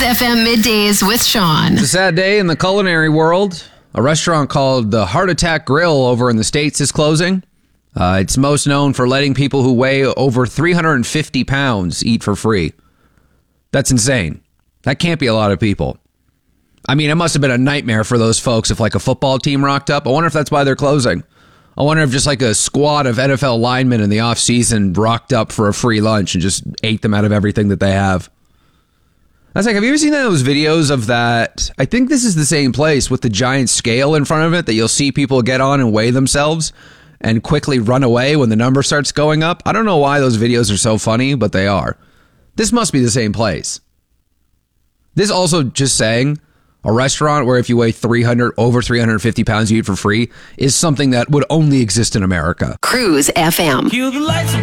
FM Middays with Sean. It's a sad day in the culinary world. A restaurant called the Heart Attack Grill over in the States is closing. It's most known for letting people who weigh over 350 pounds eat for free. That's insane. That can't be a lot of people. I mean, it must have been a nightmare for those folks if like a football team rocked up. I wonder if that's why they're closing. I wonder if just like a squad of NFL linemen in the offseason rocked up for a free lunch and just ate them out of everything that they have. I was like, have you ever seen those videos of that? I think this is the same place with the giant scale in front of it that you'll see people get on and weigh themselves and quickly run away when the number starts going up. I don't know why those videos are so funny, but they are. This must be the same place. This also just saying a restaurant where if you weigh over 350 pounds, you eat for free is something that would only exist in America. Cruise FM. Cue the lights.